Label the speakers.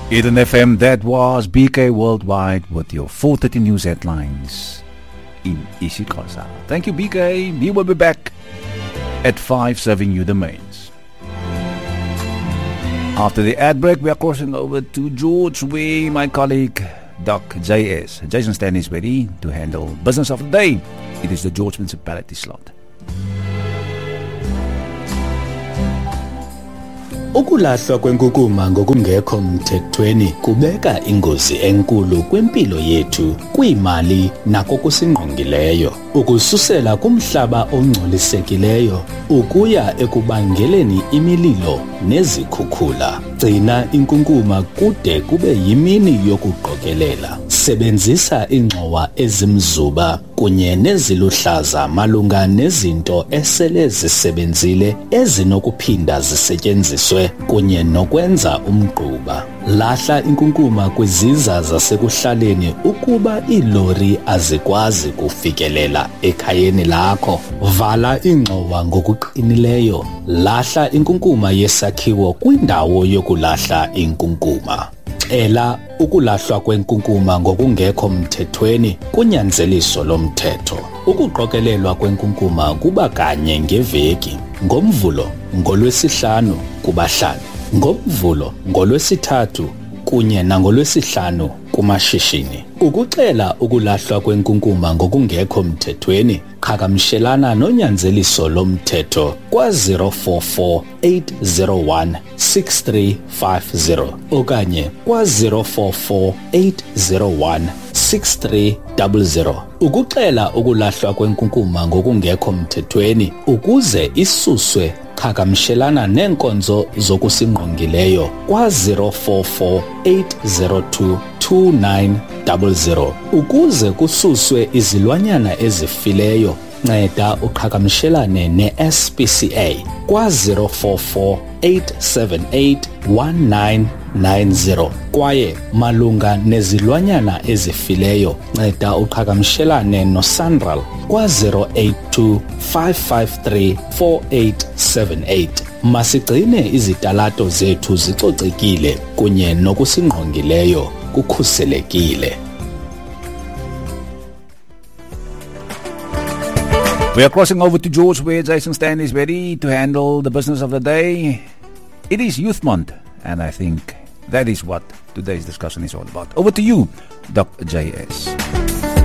Speaker 1: Eden FM, that was BK Worldwide with your 4:30 news headlines in isiXhosa. Thank you, BK. We will be back at 5 serving you the mains. After the ad break, we are crossing over to George, where my colleague Doc JS, Jason Stanley, is ready to handle business of the day. It is the George Municipality slot.
Speaker 2: Ukulahlwa kwenkukuma ngokungekho mthethweni kubeka ingozi enkulu kwimpilo yethu, kwimali nakokusingqongileyo, ukususela kumhlaba ongcolisekileyo ukuya ekubangeleni imililo nezikhukhula. Gcina inkunkuma kude kube yimini yokuqokelela. Sebenzisa ingxowa ezimzuba kunye neziluhlaza malunga nezinto esele zisebenzile ezinokuphinda zisetyenziswe kunye nokwenza umgquba. Lahla inkunkuma kwiziza zasekuhlaleni ukuba iilori azikwazi kufikelela ekhayeni lakho. Vala ingxowa ngokuqinileyo. Lahla inkunkuma yesakhiwo kwindawo yokulahla inkunkuma. Cela ukulahlwa kwenkunkuma ngokungekho mthethweni kunyanzeliso lomthetho. Ukuqokelelwa kwenkunkuma kuba kanye ngeveki, ngoMvulo, ngoLwesihlanu kubahlali, ngoMvulo, ngoLwesithathu kunye nangolwesihlanu kumashishini. Ukucela ukulahlwa kwenkunkuma ngokungekho mthethweni, qhagamshelana nonyanzeliso lomthetho kwa-044 801 6350 okanye kwa-044 801 6300. Ukucela ukulahlwa kwenkunkuma ngokungekho mthethweni ukuze isuswe, qhagamshelana neenkonzo zokusingqongileyo kwa-044 802 2900. Ukuze kususwe izilwanyana ezifileyo, nceda uqhagamshelane ne-SPCA kwa-044 878 1990. Kwaye malunga nezilwanyana ezifileyo, nceda uqhagamshelane noSANRAL kwa-082 553 4878. Masigcine izitalato zethu zicocekile kunye nokusingqongileyo kukhuselekile.
Speaker 1: We are crossing over to George, where Jason Stanley is ready to handle the business of the day. It is Youth Month, and I think that is what today's discussion is all about. Over to you, Dr. JS.